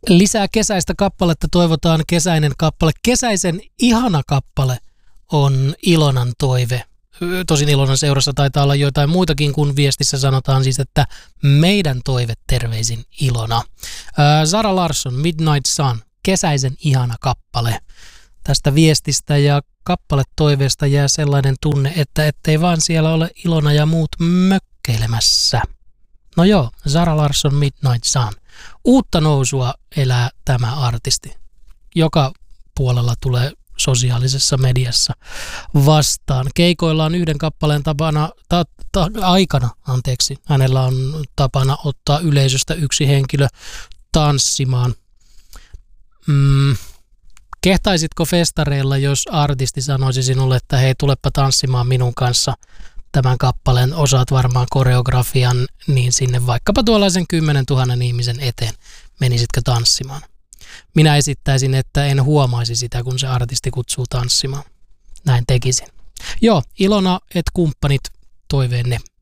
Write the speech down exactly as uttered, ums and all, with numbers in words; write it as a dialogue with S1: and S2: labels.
S1: Lisää kesäistä kappaletta toivotaan. Kesäinen kappale. Kesäisen ihana kappale on Ilonan toive. Tosin Ilonan seurassa taitaa olla joitain muitakin, kun viestissä sanotaan siis, että meidän toive terveisin Ilona. Zara Larsson, Midnight Sun, kesäisen ihana kappale. Tästä viestistä ja kappaletoiveesta jää sellainen tunne, että ettei vaan siellä ole Ilona ja muut mökkeilemässä. No joo, Zara Larsson, Midnight Sun. Uutta nousua elää tämä artisti. Joka puolella tulee sosiaalisessa mediassa vastaan. Keikoillaan yhden kappaleen tapana, ta, ta, aikana, anteeksi, hänellä on tapana ottaa yleisöstä yksi henkilö tanssimaan. Mm, kehtaisitko festareilla, jos artisti sanoisi sinulle, että hei, tulepa tanssimaan minun kanssa tämän kappaleen, osaat varmaan koreografian, niin sinne vaikkapa tuollaisen kymmenen tuhannen ihmisen eteen menisitkö tanssimaan? Minä esittäisin, että en huomaisi sitä, kun se artisti kutsuu tanssimaan. Näin tekisin. Joo, Ilona et kumppanit, toiveenne